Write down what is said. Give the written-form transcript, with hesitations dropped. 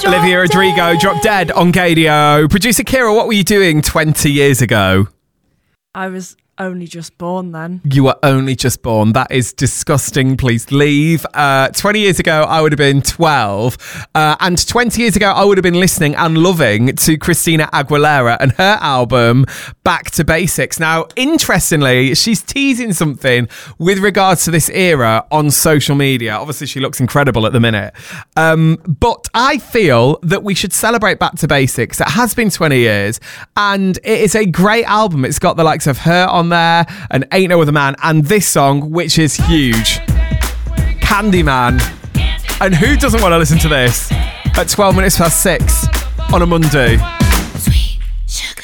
Olivia Rodrigo, Drop Dead on KDO. Producer Kira, what were you doing 20 years ago? I was only just born then. You were only just born. That is disgusting. Please leave. 20 years ago, I would have been 12. And 20 years ago, I would have been listening and loving to Christina Aguilera and her album, Back to Basics. Now, interestingly, she's teasing something with regards to this era on social media. Obviously, she looks incredible at the minute. But I feel that we should celebrate Back to Basics. It has been 20 years, and it is a great album. It's got the likes of her on there and Ain't No Other Man, and this song, which is huge, Candyman. And who doesn't want to listen to this at 12 minutes past 6 on a Monday? Sweet sugar.